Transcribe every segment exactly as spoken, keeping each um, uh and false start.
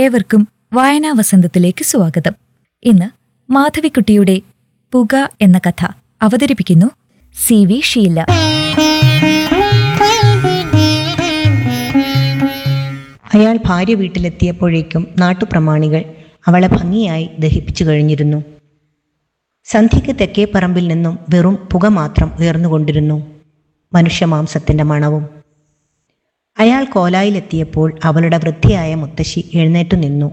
ഏവർക്കും വായനാ വസന്തത്തിലേക്ക് സ്വാഗതം. ഇന്ന് മാധവിക്കുട്ടിയുടെ പുക എന്ന കഥ അവതരിപ്പിക്കുന്നു സി വി ഷീല. അയാൾ ഭാര്യ വീട്ടിലെത്തിയപ്പോഴേക്കും നാട്ടുപ്രമാണികൾ അവളെ ഭംഗിയായി ദഹിപ്പിച്ചു കഴിഞ്ഞിരുന്നു. സന്ധ്യയ്ക്ക് തെക്കേ പറമ്പിൽ നിന്നും വെറും പുക മാത്രം ഉയർന്നുകൊണ്ടിരുന്നു, മനുഷ്യമാംസത്തിന്റെ മണവും. അയാൾ കോലായിലെത്തിയപ്പോൾ അവളുടെ വൃദ്ധയായ മുത്തശ്ശി എഴുന്നേറ്റു നിന്നു.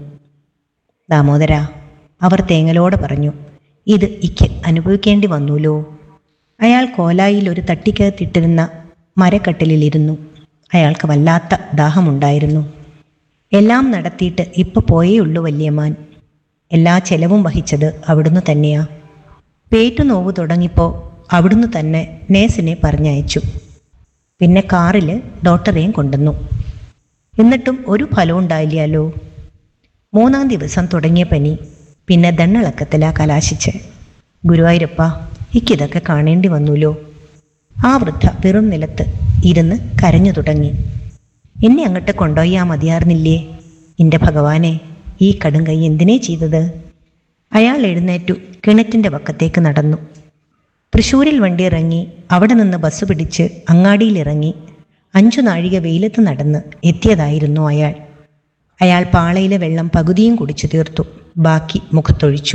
ദാമോദര, അവർ തേങ്ങലോടെ പറഞ്ഞു, ഇത് ഇക്ക് അനുഭവിക്കേണ്ടി വന്നൂലോ. അയാൾ കോലായിൽ ഒരു തട്ടിക്കകത്തിട്ടിരുന്ന മരക്കട്ടിലിരുന്നു. അയാൾക്ക് വല്ലാത്ത ദാഹമുണ്ടായിരുന്നു. എല്ലാം നടത്തിയിട്ട് ഇപ്പൊ പോയേയുള്ളൂ വല്യമാൻ. എല്ലാ ചെലവും വഹിച്ചത് അവിടുന്ന് തന്നെയാ. പേറ്റുനോവ് തുടങ്ങിയപ്പോൾ അവിടുന്ന് തന്നെ നേഴ്സിനെ പറഞ്ഞയച്ചു. പിന്നെ കാറിൽ ഡോക്ടറെയും കൊണ്ടുവന്നു. എന്നിട്ടും ഒരു ഫലവും ഉണ്ടായില്ലല്ലോ. മൂന്നാം ദിവസം തുടങ്ങിയ പനി പിന്നെ ദണ്ണിളക്കത്തിലാ കലാശിച്ച്. ഗുരുവായൂരപ്പ, ഇക്കിതൊക്കെ കാണേണ്ടി വന്നൂലോ. ആ വൃദ്ധ വെറും നിലത്ത് ഇരുന്ന് കരഞ്ഞു തുടങ്ങി. എന്നെ അങ്ങോട്ട് കൊണ്ടുപോയാൽ മതിയാർന്നില്ലേ? എൻ്റെ ഭഗവാനെ, ഈ കടും കൈ എന്തിനേ ചെയ്തത്? അയാൾ എഴുന്നേറ്റു കിണറ്റിൻ്റെ പക്കത്തേക്ക് നടന്നു. തൃശ്ശൂരിൽ വണ്ടി ഇറങ്ങി അവിടെ നിന്ന് ബസ് പിടിച്ച് അങ്ങാടിയിലിറങ്ങി അഞ്ചു നാഴിക വെയിലത്ത് നടന്ന് എത്തിയതായിരുന്നു അയാൾ. അയാൾ പാളയിലെ വെള്ളം പകുതിയും കുടിച്ചു തീർത്തു, ബാക്കി മുഖത്തൊഴിച്ചു.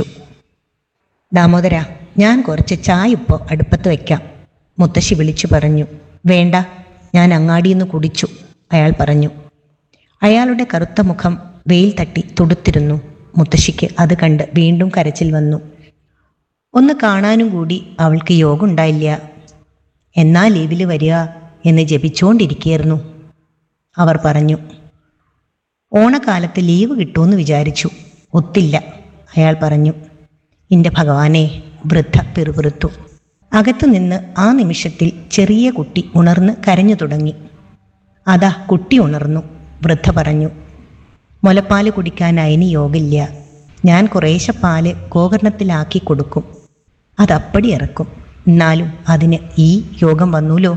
ദാമോദര, ഞാൻ കുറച്ച് ചായ ഇപ്പോൾ അടുപ്പത്ത് വയ്ക്കാം, മുത്തശ്ശി വിളിച്ചു പറഞ്ഞു. വേണ്ട, ഞാൻ അങ്ങാടിയിൽ നിന്ന് കുടിച്ചു, അയാൾ പറഞ്ഞു. അയാളുടെ കറുത്ത മുഖം വെയിൽ തട്ടി തുടുത്തിരുന്നു. മുത്തശ്ശിക്ക് അത് കണ്ട് വീണ്ടും കരച്ചിൽ വന്നു. ഒന്ന് കാണാനും കൂടി അവൾക്ക് യോഗം ഉണ്ടായില്ല. എന്നാ ലീവിൽ വരിക എന്ന് ജപിച്ചുകൊണ്ടിരിക്കുകയായിരുന്നു. അവർ പറഞ്ഞു. ഓണക്കാലത്ത് ലീവ് കിട്ടുമെന്ന് വിചാരിച്ചു, ഒത്തില്ല, അയാൾ പറഞ്ഞു. എൻ്റെ ഭഗവാനെ, വൃദ്ധ പിറുപിറുത്തു. അകത്തുനിന്ന് ആ നിമിഷത്തിൽ ചെറിയ കുട്ടി ഉണർന്ന് കരഞ്ഞു തുടങ്ങി. അതാ കുട്ടി ഉണർന്നു, വൃദ്ധ പറഞ്ഞു. മുലപ്പാല് കുടിക്കാൻ അതിന് യോഗമില്ല. ഞാൻ കുറേശ്ശെ പാല് ഗോകർണത്തിലാക്കി കൊടുക്കും, അതപ്പടി ഇറക്കും. എന്നാലും അതിന് ഈ യോഗം വന്നൂലോ.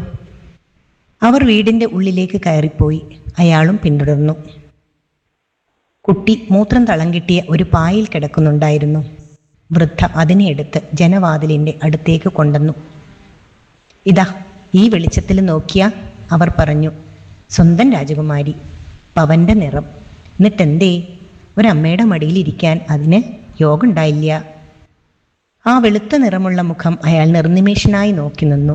അവർ വീടിൻ്റെ ഉള്ളിലേക്ക് കയറിപ്പോയി. അയാളും പിന്തുടർന്നു. കുട്ടി മൂത്രം തളം കിട്ടിയ ഒരു പായിൽ കിടക്കുന്നുണ്ടായിരുന്നു. വൃദ്ധ അതിനെ എടുത്ത് ജനവാതിലിൻ്റെ അടുത്തേക്ക് കൊണ്ടുവന്നു. ഇതാ, ഈ വെളിച്ചത്തിൽ നോക്കിയാ, അവർ പറഞ്ഞു. സ്വന്തം രാജകുമാരി, പവന്റെ നിറം. എന്നിട്ടെന്തേ ഒരമ്മയുടെ മടിയിലിരിക്കാൻ അതിന് യോഗം ഉണ്ടായില്ല. ആ വെളുത്ത നിറമുള്ള മുഖം അയാൾ നിർനിമേഷനായി നോക്കി നിന്നു.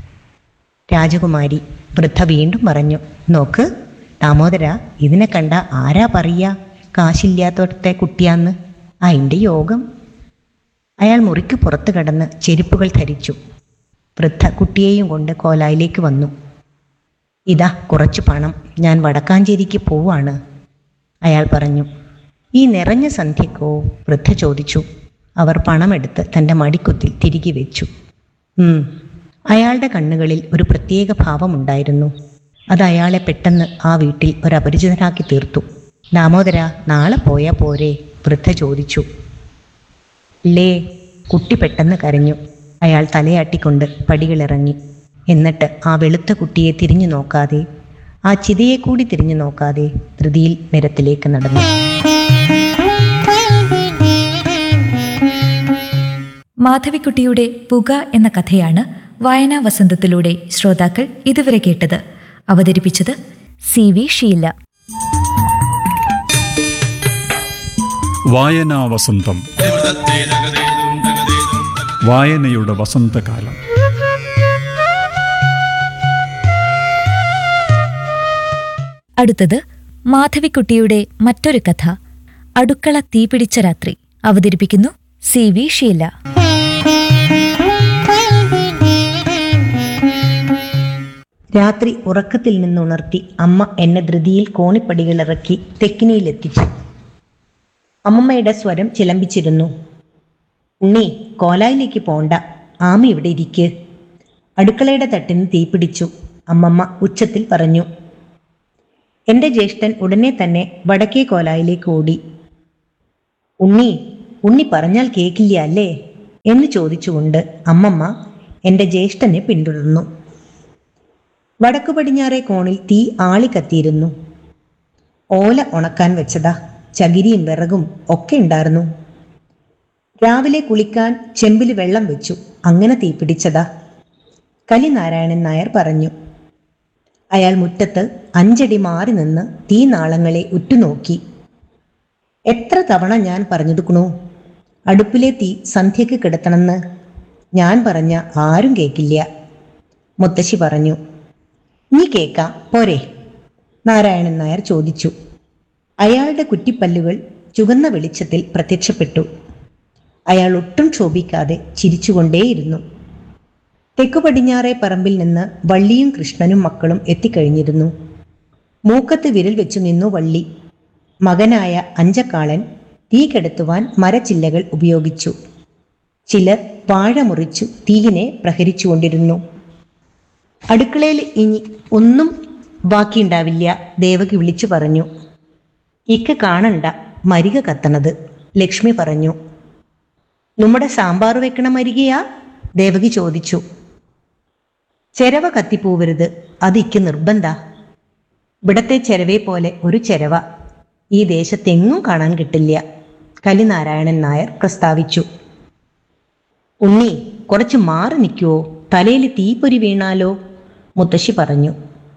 രാജകുമാരി, വൃദ്ധ വീണ്ടും പറഞ്ഞു. നോക്ക് ദാമോദര, ഇതിനെ കണ്ട ആരാ പറയാ കാശില്ലാത്തോടത്തെ കുട്ടിയാന്ന്? അതിൻ്റെ യോഗം. അയാൾ മുറിക്ക് പുറത്ത് കടന്ന് ചെരുപ്പുകൾ ധരിച്ചു. വൃദ്ധ കുട്ടിയെയും കൊണ്ട് കോലായിലേക്ക് വന്നു. ഇതാ കുറച്ച് പണം, ഞാൻ വടക്കാഞ്ചേരിക്ക് പോവാണ്, അയാൾ പറഞ്ഞു. ഈ നിറഞ്ഞ സന്ധ്യക്കോ? വൃദ്ധ ചോദിച്ചു. അവർ പണമെടുത്ത് തൻ്റെ മടിക്കുത്തിൽ തിരികെ വെച്ചു. ഉം അയാളുടെ കണ്ണുകളിൽ ഒരു പ്രത്യേക ഭാവമുണ്ടായിരുന്നു. അത് അയാളെ പെട്ടെന്ന് ആ വീട്ടിൽ ഒരപരിചിതനാക്കി തീർത്തു. ദാമോദര, നാളെ പോയാൽ പോരെ? വൃദ്ധ ചോദിച്ചു. ലേ, കുട്ടി പെട്ടെന്ന് കരഞ്ഞു. അയാൾ തലയാട്ടിക്കൊണ്ട് പടികളിറങ്ങി. എന്നിട്ട് ആ വെളുത്ത കുട്ടിയെ തിരിഞ്ഞു നോക്കാതെ, ആ ചിതയെ കൂടി തിരിഞ്ഞു നോക്കാതെ ധൃതിയിൽ നിരത്തിലേക്ക് നടന്നു. മാധവിക്കുട്ടിയുടെ പുക എന്ന കഥയാണ് വായനാ വസന്തത്തിലൂടെ ശ്രോതാക്കൾ ഇതുവരെ കേട്ടത്. അവതരിപ്പിച്ചത് സി വി ഷീല. വായനാ വസന്തം, വായനയുടെ വസന്തകാലം. അടുത്തത് മാധവിക്കുട്ടിയുടെ മറ്റൊരു കഥ, അടുക്കള തീപിടിച്ച രാത്രി. അവതരിപ്പിക്കുന്നു സി വി ഷീല. രാത്രി ഉറക്കത്തിൽ നിന്നുണർത്തി അമ്മ എന്നെ ധൃതിയിൽ കോണിപ്പടികളിറക്കി തെക്കിനിയിലെത്തിച്ചു. അമ്മമ്മയുടെ സ്വരം ചിലമ്പിച്ചിരുന്നു. ഉണ്ണി, കോലായിലേക്ക് പോണ്ട, ആമ ഇവിടെ ഇരിക്ക്. അടുക്കളയുടെ തട്ടിന് തീപിടിച്ചു, അമ്മമ്മ ഉച്ചത്തിൽ പറഞ്ഞു. എൻ്റെ ജ്യേഷ്ഠൻ ഉടനെ തന്നെ വടക്കേ കോലായിലേക്ക് ഓടി. ഉണ്ണി, ഉണ്ണി പറഞ്ഞാൽ കേൾക്കില്ല അല്ലേ എന്ന് ചോദിച്ചുകൊണ്ട് അമ്മമ്മ എൻ്റെ ജ്യേഷ്ഠനെ പിന്തുടർന്നു. വടക്കു പടിഞ്ഞാറേ കോണിൽ തീ ആളിക്കത്തിയിരുന്നു. ഓല ഉണക്കാൻ വെച്ചതാ. ചകിരിയും വിറകും ഒക്കെ ഉണ്ടായിരുന്നു. രാവിലെ കുളിക്കാൻ ചെമ്പിൽ വെള്ളം വെച്ചു, അങ്ങനെ തീപിടിച്ചതാ, കലിനാരായണൻ നായർ പറഞ്ഞു. അയാൾ മുറ്റത്ത് അഞ്ചടി മാറി നിന്ന് തീനാളങ്ങളെ ഉറ്റുനോക്കി. എത്ര തവണ ഞാൻ പറഞ്ഞെടുക്കണു, അടുപ്പിലെ തീ സന്ധ്യക്ക് കിടത്തണമെന്ന്. ഞാൻ പറഞ്ഞ ആരും കേൾക്കില്ല. മുത്തശ്ശി പറഞ്ഞു. നീ കേൾക്കാം പോരെ? നാരായണൻ നായർ ചോദിച്ചു. അയാളുടെ കുറ്റിപ്പല്ലുകൾ ചുവന്ന വെളിച്ചത്തിൽ പ്രത്യക്ഷപ്പെട്ടു. അയാൾ ഒട്ടും ക്ഷോഭിക്കാതെ ചിരിച്ചുകൊണ്ടേയിരുന്നു. തെക്കു പടിഞ്ഞാറേ പറമ്പിൽ നിന്ന് വള്ളിയും കൃഷ്ണനും മക്കളും എത്തിക്കഴിഞ്ഞിരുന്നു. മൂക്കത്ത് വിരൽ വെച്ചു നിന്നു വള്ളി. മകനായ അഞ്ചക്കാളൻ തീ കെടുത്തുവാൻ മരച്ചില്ലകൾ ഉപയോഗിച്ചു. ചിലർ വാഴ മുറിച്ചു തീയിനെ പ്രഹരിച്ചുകൊണ്ടിരുന്നു. അടുക്കളയിൽ ഇനി ഒന്നും ബാക്കിയുണ്ടാവില്ല, ദേവകി വിളിച്ചു പറഞ്ഞു. ഇക്ക് കാണണ്ട മരിക കത്തണത്, ലക്ഷ്മി പറഞ്ഞു. നമ്മുടെ സാമ്പാർ വെക്കണ മരികയാ? ദേവകി ചോദിച്ചു. ചെരവ കത്തിപ്പോവരുത്, അത് ഇക്ക് നിർബന്ധ. ഇവിടത്തെ ചെരവയെ പോലെ ഒരു ചെരവ ഈ ദേശത്തെങ്ങും കാണാൻ കിട്ടില്ല, കലിനാരായണൻ നായർ പ്രസ്താവിച്ചു. ഉണ്ണി, കുറച്ച് മാറി നിൽക്കുവോ, തലയിൽ തീപ്പൊരി വീണാലോ? മുത്തശ്ശി പറഞ്ഞു.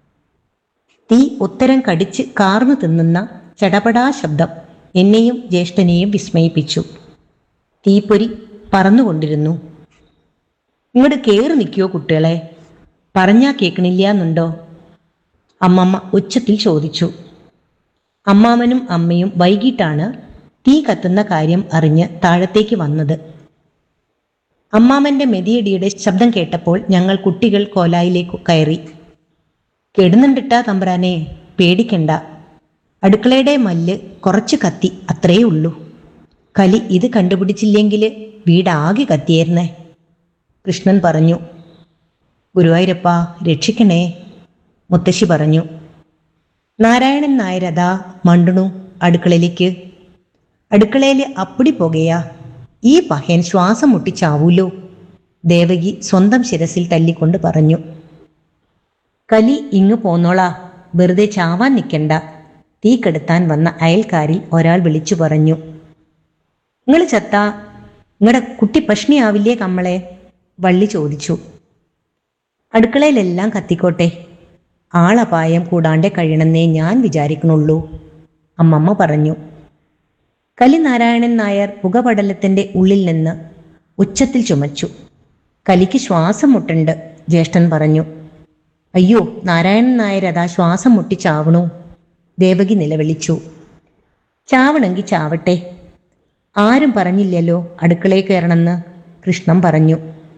തീ ഉത്തരം കടിച്ച് കാർന്നു തിന്നുന്ന ചടപടാ ശബ്ദം എന്നെയും ജ്യേഷ്ഠനെയും വിസ്മയിപ്പിച്ചു. തീപ്പൊരി പറന്നുകൊണ്ടിരുന്നു. ഇങ്ങോട്ട് കയറി നിൽക്കുവോ കുട്ടികളെ, പറഞ്ഞാ കേൾക്കണില്ല എന്നുണ്ടോ? അമ്മമ്മ ഉച്ചത്തിൽ ചോദിച്ചു. അമ്മാമനും അമ്മയും വൈകിട്ടാണ് തീ കത്തുന്ന കാര്യം അറിഞ്ഞ് താഴത്തേക്ക് വന്നത്. അമ്മാമന്റെ മെതിയടിയുടെ ശബ്ദം കേട്ടപ്പോൾ ഞങ്ങൾ കുട്ടികൾ കോലായിലേക്ക് കയറി. കെടുന്നുണ്ടിട്ടാ തമ്പ്രാനെ, പേടിക്കണ്ട, അടുക്കളയുടെ മല്ല് കുറച്ച് കത്തി, അത്രയേ ഉള്ളൂ. കലി ഇത് കണ്ടുപിടിച്ചില്ലെങ്കിൽ വീടാകെ കത്തിയേരുന്നേ, കൃഷ്ണൻ പറഞ്ഞു. ഗുരുവായൂരപ്പ രക്ഷിക്കണേ, മുത്തശ്ശി പറഞ്ഞു. നാരായണൻ നായരതാ മണ്ടണു അടുക്കളയിലേക്ക്. അടുക്കളയിൽ അപ്പടി പോകുകയാ, ഈ പഹയൻ ശ്വാസം മുട്ടിച്ചാവൂലോ, ദേവകി സ്വന്തം ശിരസിൽ തല്ലിക്കൊണ്ട് പറഞ്ഞു. കലി ഇങ്ങു പോന്നോളാ, വെറുതെ ചാവാൻ നിൽക്കണ്ട, തീ കെടുത്താൻ വന്ന അയൽക്കാരിൽ ഒരാൾ വിളിച്ചു പറഞ്ഞു. നിങ്ങൾ ചത്താ നിങ്ങളുടെ കുട്ടി പഷ്ണിയാവില്ലേ കമ്മളെ? വള്ളി ചോദിച്ചു. അടുക്കളയിലെല്ലാം കത്തിക്കോട്ടെ, ആളപായം കൂടാണ്ടെ കഴിയണമെന്നേ ഞാൻ വിചാരിക്കണുള്ളൂ, അമ്മമ്മ പറഞ്ഞു. കലിനാരായണൻ നായർ പുകപടലത്തിന്റെ ഉള്ളിൽ നിന്ന് ഉച്ചത്തിൽ ചുമച്ചു. കലിക്ക് ശ്വാസം മുട്ടുണ്ട്, ജ്യേഷ്ഠൻ പറഞ്ഞു. അയ്യോ, നാരായണൻ നായർ അതാ ശ്വാസം മുട്ടി ചാവണു, ദേവകി നിലവിളിച്ചു. ചാവണമെങ്കിൽ ചാവട്ടെ, ആരും പറഞ്ഞില്ലല്ലോ അടുക്കളയിൽ കയറണമെന്ന്, കൃഷ്ണൻ പറഞ്ഞു.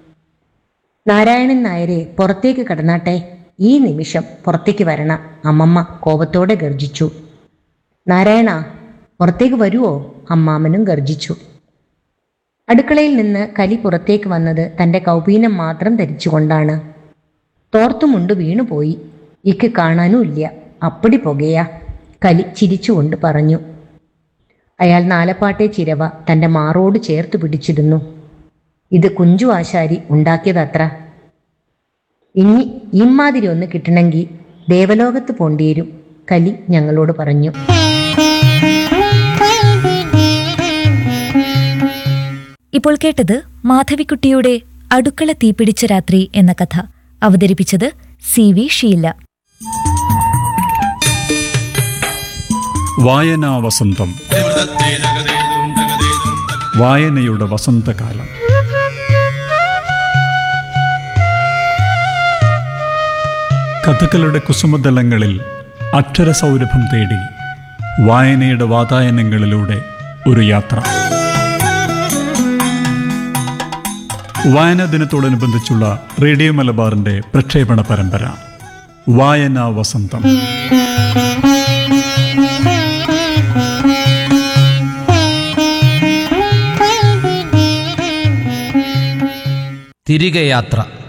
നാരായണൻ നായരെ പുറത്തേക്ക് കടന്നാട്ടെ, ഈ നിമിഷം പുറത്തേക്ക് വരണം, അമ്മമ്മ കോപത്തോടെ ഗർജിച്ചു. നാരായണ പുറത്തേക്ക് വരുവോ? അമ്മാമനും ഗർജിച്ചു. അടുക്കളയിൽ നിന്ന് കലി പുറത്തേക്ക് വന്നത് തൻ്റെ കൗപീനം മാത്രം ധരിച്ചുകൊണ്ടാണ്. തോർത്തുമുണ്ട് വീണുപോയി, ഇക്ക് കാണാനുമില്ല, അപ്പടി പുകയാ, കലി ചിരിച്ചുകൊണ്ട് പറഞ്ഞു. അയാൾ നാലപ്പാട്ടെ ചിരവ തൻ്റെ മാറോട് ചേർത്ത് പിടിച്ചിരുന്നു. ഇത് കുഞ്ചു ആശാരി ഉണ്ടാക്കിയതത്ര. ഇനി ഇമ്മാതിരി ഒന്ന് കിട്ടണമെങ്കിൽ ദേവലോകത്ത് പോണ്ടിയേരും, കലി ഞങ്ങളോട് പറഞ്ഞു. ഇപ്പോൾ കേട്ടത് മാധവിക്കുട്ടിയുടെ അടുക്കള തീപിടിച്ച രാത്രി എന്ന കഥ. അവതരിപ്പിച്ചത് സി വി ഷീല. വായനാ വസന്തം. വായനയുടെ വസന്തകാലം. കഥകളുടെ കുസുമതലങ്ങളിൽ അക്ഷരസൗരഭം തേടി വായനയുടെ വാതായനങ്ങളിലൂടെ ഒരു യാത്ര. വായനാ ദിനത്തോടനുബന്ധിച്ചുള്ള റേഡിയോ മലബാറിന്റെ പ്രക്ഷേപണ പരമ്പര വായനാ വസന്തം. തിരികെ യാത്ര.